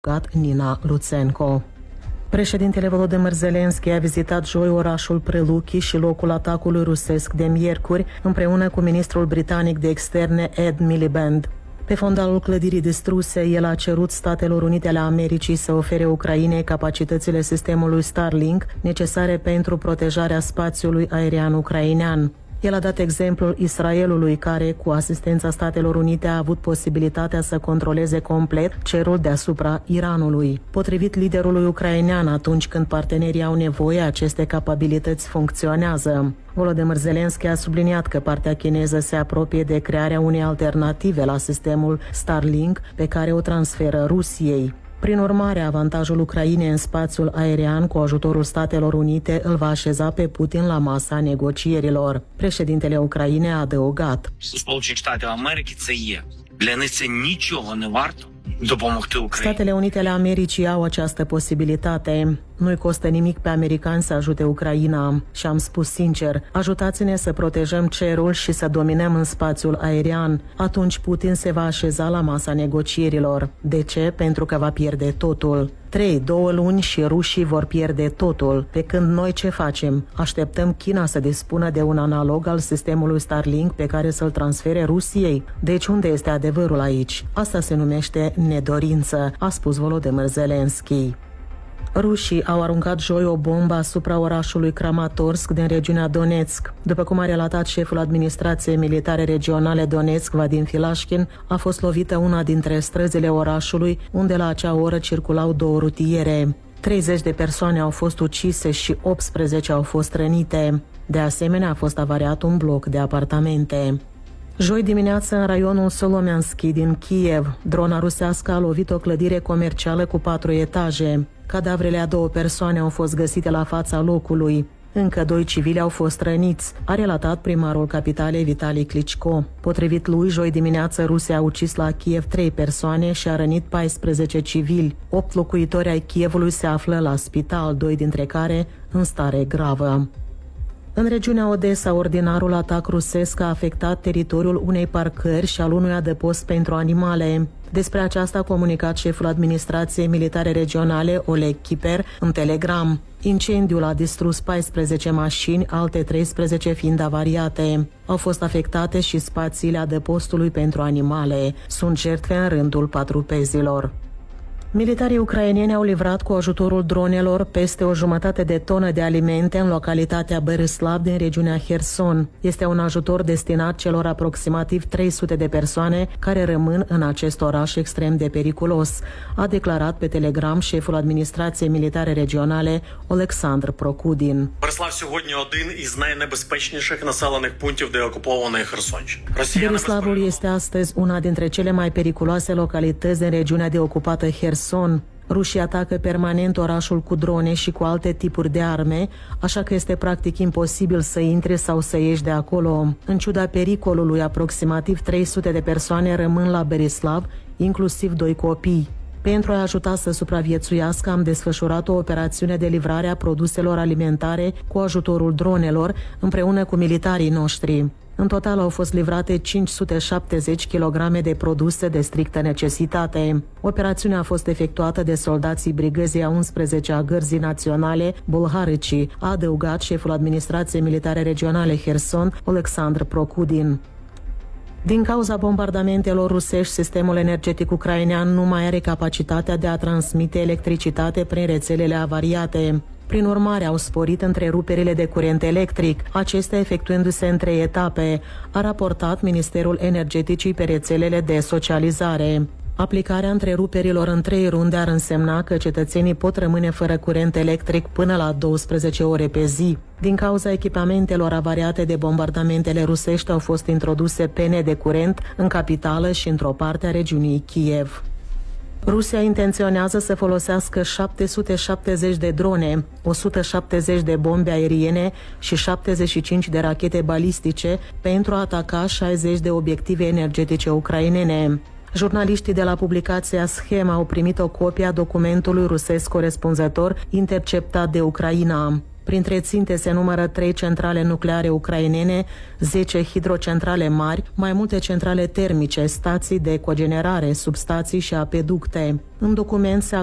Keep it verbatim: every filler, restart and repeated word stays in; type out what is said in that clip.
Nina Lutsenko. Președintele Volodymyr Zelensky a vizitat joi orașul Prelucchi și locul atacului rusesc de miercuri, împreună cu ministrul britanic de externe Ed Miliband. Pe fondalul clădirii distruse, el a cerut Statelor Unite ale Americii să ofere Ucrainei capacitățile sistemului Starlink necesare pentru protejarea spațiului aerian ucrainean. El a dat exemplul Israelului, care, cu asistența Statelor Unite, a avut posibilitatea să controleze complet cerul deasupra Iranului. Potrivit liderului ucrainean, atunci când partenerii au nevoie, aceste capabilități funcționează. Volodymyr Zelensky a subliniat că partea chineză se apropie de crearea unei alternative la sistemul Starlink, pe care o transferă Rusiei. Prin urmare, avantajul Ucrainei în spațiul aerian cu ajutorul Statelor Unite îl va așeza pe Putin la masa negocierilor. Președintele Ucrainei a adăugat: Statele Unite ale Americii au această posibilitate. Nu-i costă nimic pe americani să ajute Ucraina. Și am spus sincer, ajutați-ne să protejăm cerul și să dominăm în spațiul aerian. Atunci Putin se va așeza la masa negocierilor. De ce? Pentru că va pierde totul. Trei, două luni și rușii vor pierde totul. Pe când noi ce facem? Așteptăm China să dispună de un analog al sistemului Starlink pe care să-l transfere Rusiei? Deci unde este adevărul aici? Asta se numește nedorință, a spus Volodymyr Zelensky. Rușii au aruncat joi o bombă asupra orașului Kramatorsk din regiunea Donetsk. După cum a relatat șeful administrației militare regionale Donetsk, Vadim Filashkin, a fost lovită una dintre străzile orașului, unde la acea oră circulau două rutiere. treizeci de persoane au fost ucise și optsprezece au fost rănite. De asemenea, a fost avariat un bloc de apartamente. Joi dimineață, în raionul Solomianski din Kiev, drona rusească a lovit o clădire comercială cu patru etaje. Cadavrele a două persoane au fost găsite la fața locului. Încă doi civili au fost răniți, a relatat primarul capitalei Vitali Klitschko. Potrivit lui, joi dimineață, Rusia a ucis la Kiev trei persoane și a rănit paisprezece civili. Opt locuitori ai Kievului se află la spital, doi dintre care în stare gravă. În regiunea Odessa, ordinarul atac rusesc a afectat teritoriul unei parcări și al unui adăpost pentru animale. Despre aceasta a comunicat șeful administrației militare regionale, Oleg Kiper, în Telegram. Incendiul a distrus paisprezece mașini, alte treisprezece fiind avariate. Au fost afectate și spațiile adăpostului pentru animale. Sunt jertfe în rândul patrupezilor. Militarii ucraineni au livrat cu ajutorul dronelor peste o jumătate de tonă de alimente în localitatea Berislav din regiunea Herson. Este un ajutor destinat celor aproximativ trei sute de persoane care rămân în acest oraș extrem de periculos, a declarat pe Telegram șeful administrației militare regionale Oleksandr Prokudin. Berislavul este astăzi una dintre cele mai periculoase localități din regiunea de ocupată Herson. Rușii atacă permanent orașul cu drone și cu alte tipuri de arme, așa că este practic imposibil să intri sau să ieși de acolo. În ciuda pericolului, aproximativ trei sute de persoane rămân la Berislav, inclusiv doi copii. Pentru a ajuta să supraviețuiască, am desfășurat o operațiune de livrare a produselor alimentare cu ajutorul dronelor, împreună cu militarii noștri. În total au fost livrate cinci sute șaptezeci de kilograme de produse de strictă necesitate. Operațiunea a fost efectuată de soldații brigăzii a unsprezecea Gărzii Naționale Bolharici, a adăugat șeful administrației militare regionale Herson, Oleksandr Prokudin. Din cauza bombardamentelor rusești, sistemul energetic ucrainean nu mai are capacitatea de a transmite electricitate prin rețelele avariate. Prin urmare, au sporit întreruperile de curent electric, acestea efectuându-se în trei etape, a raportat Ministerul Energeticii pe rețelele de socializare. Aplicarea întreruperilor în trei runde ar însemna că cetățenii pot rămâne fără curent electric până la douăsprezece ore pe zi. Din cauza echipamentelor avariate de bombardamentele rusești, au fost introduse pene de curent în capitală și într-o parte a regiunii Kiev. Rusia intenționează să folosească șapte sute șaptezeci de drone, o sută șaptezeci de bombe aeriene și șaptezeci și cinci de rachete balistice pentru a ataca șaizeci de obiective energetice ucrainene. Jurnaliștii de la publicația Schema au primit o copie a documentului rusesc corespunzător interceptat de Ucraina. Printre ținte se numără trei centrale nucleare ucrainene, zece hidrocentrale mari, mai multe centrale termice, stații de cogenerare, substații și apeducte. În document se